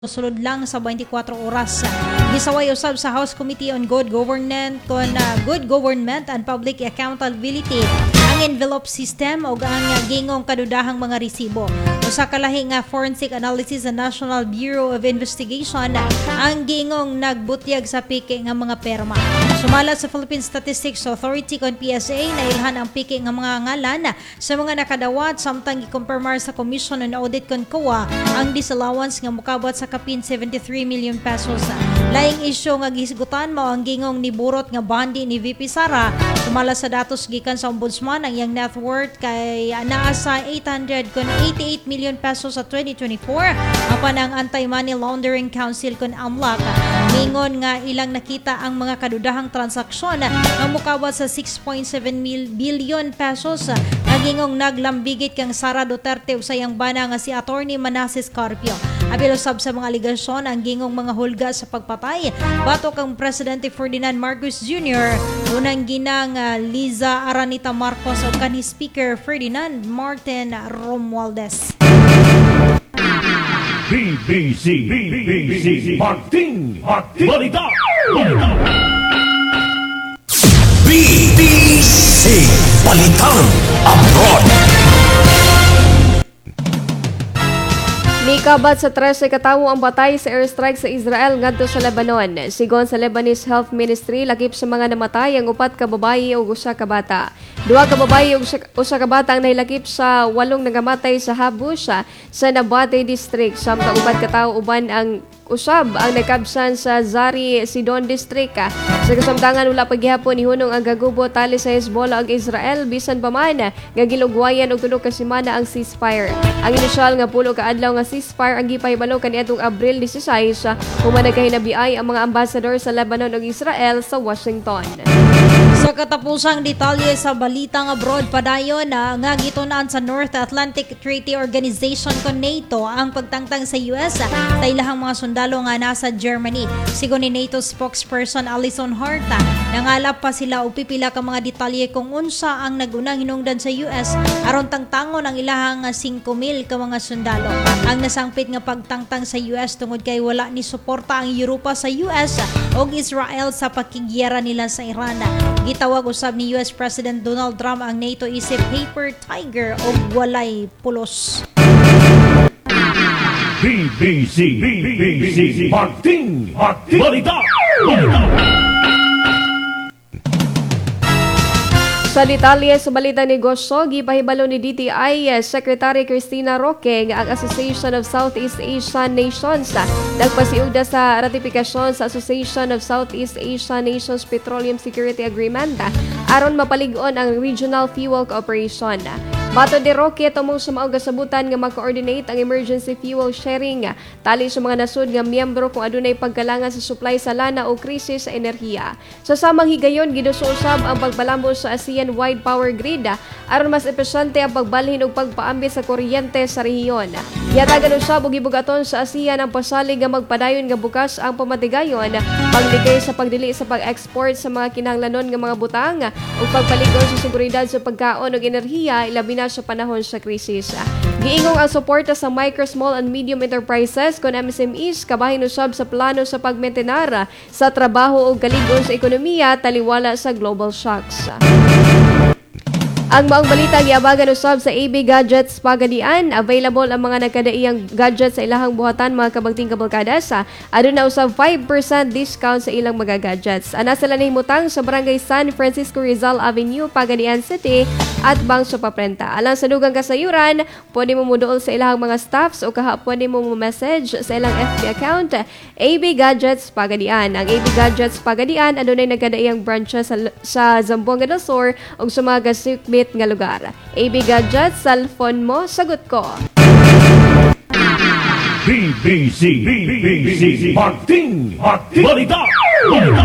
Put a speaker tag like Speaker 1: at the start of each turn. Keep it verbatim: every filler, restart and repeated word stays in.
Speaker 1: Sulod lang sa twenty-four oras. Gisaway usab sa House Committee on Good Government kon uh, Good Government and Public Accountability ang envelope system o ang uh, gingong kadudahang mga resibo. Usa ka lahi nga forensic analysis sa National Bureau of Investigation ang gingong nagbutyag sa piki nga mga perma. Sumala sa Philippine Statistics Authority kon P S A na ilhan ang piki nga mga ngalan sa mga nakadawat samtang gikumpirmar sa Commission on Audit kon C O A ang disallowance nga mukabot sa kapin seventy-three million pesos. Laing isyu nga gisgutan mao ang gingong niburot nga bandi ni V P Sara. Sumala sa datos gikan sa Ombudsman ang iyang net worth kay naa sa eight hundred eighty-eight million pesos sa twenty twenty-four. Apan ang Anti-Money Laundering Council kon A M L A C mingon nga ilang nakita ang mga kadudahang transaksyon nga mukabot sa six point seven billion pesos nga gingong naglambigit kang Sara Duterte usayang bana nga si Attorney Manasseh Carpio. Apil usab sa mga aligasyon ang gingong mga hulga sa pagpatay batok ang Presidente Ferdinand Marcos Junior unang ginang uh, Liza Aranita Marcos o kanhi Speaker Ferdinand Martin Romualdez.
Speaker 2: B B C B B C Martin Martin Balita B B C Balitang Abroad.
Speaker 3: Nikabat sa trese katawo ang batay sa airstrike sa Israel ngadto sa Lebanon. Sigon sa Lebanese Health Ministry, lakip sa mga namatay ang upat ka babayi ug usa ka bata. Duha ka babayi ug usa ka bata ang nahilakip sa walong nagamatay sa Habusha sa Nabate District. Samtang upat ka tawo uban ang usab ang nakabsan sa Zari Sidon District. Sa kasamtangan wala paghihapon ni hunong ang gagubo tali sa Hezbollah ug Israel bisan pa man nga gilugwayan og tulo ka semana ang ceasefire. Ang inisyal nga pulo ka adlaw nga ceasefire ang gipahibalo kaniadtong Abril sixteen human nagkahinabiay ang mga ambasador sa Lebanon ug Israel sa Washington.
Speaker 1: Sa katapusang detalye sa balitang abroad padayon na nga gitunan sa North Atlantic Treaty Organization kon NATO ang pagtangtang sa U S sa ilahang mga sundalo nga nasa Germany. Sigon ni NATO spokesperson Alison Hart, nangalap pa sila og pipila ka mga detalye kung unsa ang nagunang hinungdan sa U S aron tangtangon ang ilahang five mil ka mga sundalo. Ang nasangpit nga pagtangtang sa U S tungod kay wala ni suporta ang Europa sa U S ug Israel sa pakigyera nila sa Iran. Gitawag usab ni U S President Donald Trump ang NATO isip paper tiger o walay pulos.
Speaker 2: B B C B B C Martin Martin Balita Balita.
Speaker 3: Sa detalye sa balitang negosyo, gipahibalo ni D T I Secretary Cristina Roque nga ang Association of Southeast Asian Nations nagpasiugda sa ratifikasyon sa Association of Southeast Asian Nations Petroleum Security Agreement aron mapalig-on ang Regional Fuel Cooperation. Bato de Roque tumong sa maong kasabutan nga mag-coordinate ang emergency fuel sharing tali sa mga nasud nga miyembro kung adunay pagkalangan sa supply sa lana o krisis sa enerhiya. Sa samang higayon giduso-usab ang pagpalambo sa ASEAN-wide power grid aron mas epesyente ang pagbalhin ug pagpaambi sa kuryente sa rehiyon. Yatagan usab og gibugaton sa ASEAN ang pasalig nga magpadayon nga bukas ang pamatigayon pagligay sa pagdili sa pag-export sa mga kinahanglanon nga mga butang ug pagpaligon sa seguridad sa pagkaon ug enerhiya ilabi na sa panahon sa krisis. Giingong ang suporta sa micro, small and medium enterprises kon M S M Es kabahin usab sa plano sa pagmentenar sa trabaho ug kaligon sa ekonomiya taliwala sa global shocks. Ang maong balita giabagan usab sa A B Gadgets Pagadian. Available ang mga nagkadaiyang gadgets sa ilahang buhatan mga kabagting kabalkadas. Aduna usab five percent discount sa ilang mga gadgets. Ana sila nahimutang sa Barangay San Francisco Rizal Avenue, Pagadian City at Bangso Paprenta. Alang sa dugang kasayuran, pwede mo muduol sa ilahang mga staffs o kaha pwede mo message sa ilang F B account A B Gadgets Pagadian. Ang A B Gadgets Pagadian adunay nagkadaiyang branches sa, sa Zamboanga del Sur ug sa mga gasikmit nga lugar. A B Gadgets, cellphone mo, sagot ko.
Speaker 2: B B C B B C Martin Martin Balita Balita.